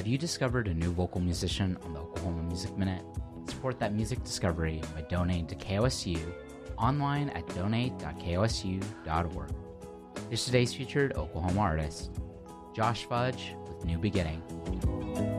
Have you discovered a new vocal musician on the Oklahoma Music Minute? Support that music discovery by donating to KOSU online at donate.kosu.org. Here's today's featured Oklahoma artist, Josh Fudge with New Beginning.